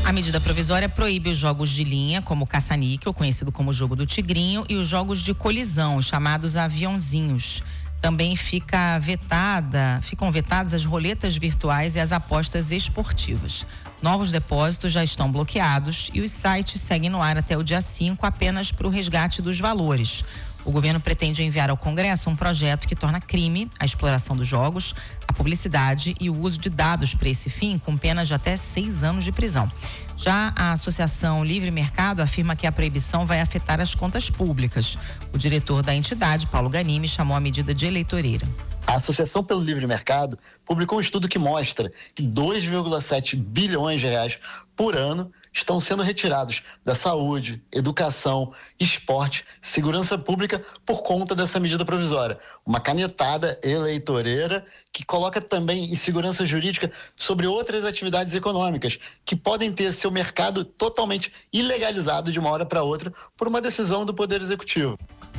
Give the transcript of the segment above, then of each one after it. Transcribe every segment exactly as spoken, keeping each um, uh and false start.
A medida provisória proíbe os jogos de linha, como o caça-níquel, conhecido como jogo do tigrinho, e os jogos de colisão, chamados aviãozinhos. Também fica vetada, ficam vetadas as roletas virtuais e as apostas esportivas. Novos depósitos já estão bloqueados e os sites seguem no ar até o dia cinco apenas para o resgate dos valores. O governo pretende enviar ao Congresso um projeto que torna crime a exploração dos jogos, a publicidade e o uso de dados para esse fim, com penas de até seis anos de prisão. Já a Associação Livre Mercado afirma que a proibição vai afetar as contas públicas. O diretor da entidade, Paulo Ganimi, chamou a medida de eleitoreira. A Associação pelo Livre Mercado publicou um estudo que mostra que dois vírgula sete bilhões de reais por ano estão sendo retirados da saúde, educação, esporte, segurança pública por conta dessa medida provisória. Uma canetada eleitoreira que coloca também insegurança jurídica sobre outras atividades econômicas que podem ter seu mercado totalmente ilegalizado de uma hora para outra por uma decisão do Poder Executivo.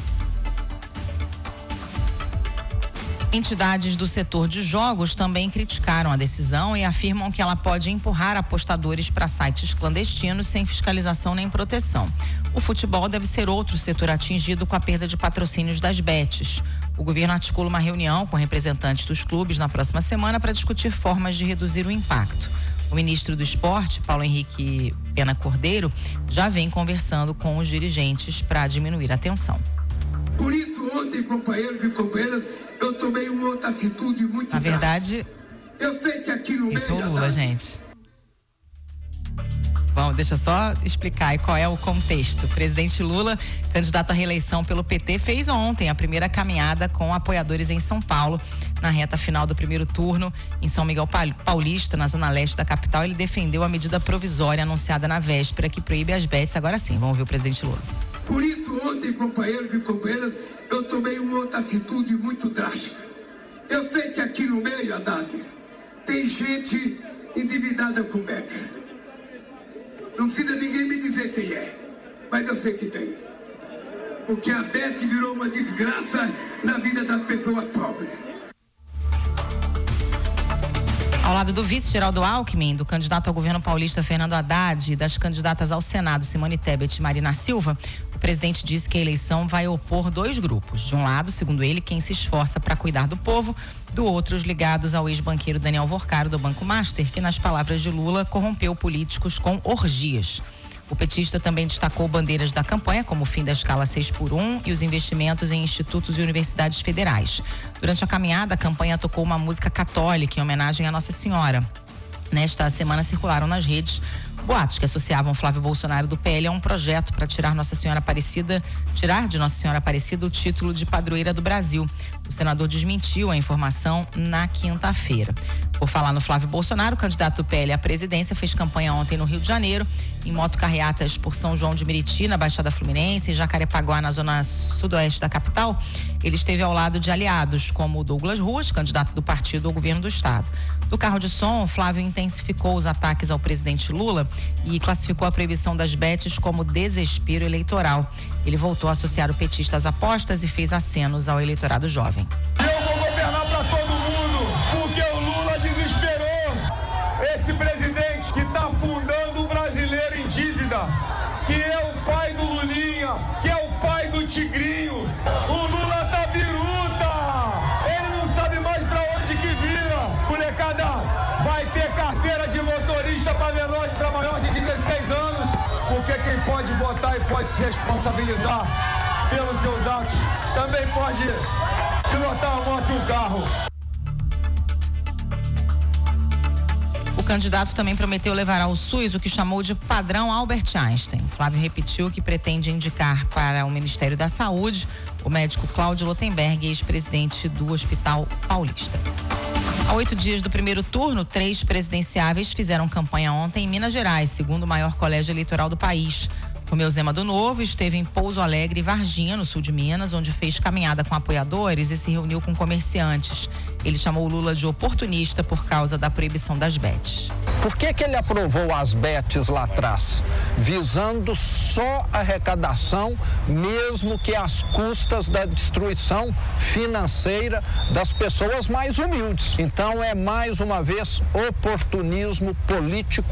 Entidades do setor de jogos também criticaram a decisão e afirmam que ela pode empurrar apostadores para sites clandestinos sem fiscalização nem proteção. O futebol deve ser outro setor atingido com a perda de patrocínios das bets. O governo articula uma reunião com representantes dos clubes na próxima semana para discutir formas de reduzir o impacto. O ministro do Esporte, Paulo Henrique Pena Cordeiro, já vem conversando com os dirigentes para diminuir a tensão. Por isso, ontem, companheiros e companheiras, eu tomei uma outra atitude muito Na verdade, eu sei que aqui no esse é meio o Lula, gente. Bom, deixa eu só explicar aí qual é o contexto. O presidente Lula, candidato à reeleição pelo P T, fez ontem a primeira caminhada com apoiadores em São Paulo. Na reta final do primeiro turno, em São Miguel Paulista, na zona leste da capital, ele defendeu a medida provisória anunciada na véspera que proíbe as bets. Agora sim, vamos ver o presidente Lula. Por isso, ontem, companheiros e companheiras, eu tomei uma outra atitude muito drástica. Eu sei que aqui no meio, Haddad, tem gente endividada com bets. Não precisa ninguém me dizer quem é, mas eu sei que tem. Porque a bet virou uma desgraça na vida das pessoas pobres. Ao lado do vice Geraldo Alckmin, do candidato ao governo paulista Fernando Haddad e das candidatas ao Senado Simone Tebet e Marina Silva, o presidente disse que a eleição vai opor dois grupos. De um lado, segundo ele, quem se esforça para cuidar do povo, do outro, os ligados ao ex-banqueiro Daniel Vorcaro do Banco Master, que, nas palavras de Lula, corrompeu políticos com orgias. O petista também destacou bandeiras da campanha, como o fim da escala seis por um e os investimentos em institutos e universidades federais. Durante a caminhada, a campanha tocou uma música católica em homenagem à Nossa Senhora. Nesta semana circularam nas redes boatos que associavam Flávio Bolsonaro do P L a um projeto para tirar Nossa Senhora Aparecida, tirar de Nossa Senhora Aparecida o título de padroeira do Brasil. O senador desmentiu a informação na quinta-feira. Por falar no Flávio Bolsonaro, o candidato do P L à presidência fez campanha ontem no Rio de Janeiro, em motocarreatas por São João de Meriti, na Baixada Fluminense, e Jacarepaguá, na zona sudoeste da capital. Ele esteve ao lado de aliados, como o Douglas Ruas, candidato do partido ao governo do estado. Do carro de som, Flávio intensificou os ataques ao presidente Lula e classificou a proibição das bets como desespero eleitoral. Ele voltou a associar o petista às apostas e fez acenos ao eleitorado jovem. Eu vou governar para todo mundo, porque o Lula desesperou. Esse presidente que está afundando o brasileiro em dívida, que é o pai do Lulinha, que é o pai do Tigrinho. O Lula tá biruta. Ele não sabe mais para onde que vira. Molecada, vai ter carteira de motorista para menor, para maior de dezesseis anos, porque quem pode votar e pode se responsabilizar pelos seus atos, também pode pilotar uma moto e um carro. O candidato também prometeu levar ao SUS o que chamou de padrão Albert Einstein. Flávio repetiu que pretende indicar para o Ministério da Saúde o médico Cláudio Lotenberg, ex-presidente do Hospital Paulista. Há oito dias do primeiro turno, três presidenciáveis fizeram campanha ontem em Minas Gerais, segundo o maior colégio eleitoral do país. Romeu Zema do Novo esteve em Pouso Alegre e Varginha, no sul de Minas, onde fez caminhada com apoiadores e se reuniu com comerciantes. Ele chamou o Lula de oportunista por causa da proibição das bets. Por que que ele aprovou as bets lá atrás? Visando só a arrecadação, mesmo que às custas da destruição financeira das pessoas mais humildes. Então é mais uma vez oportunismo político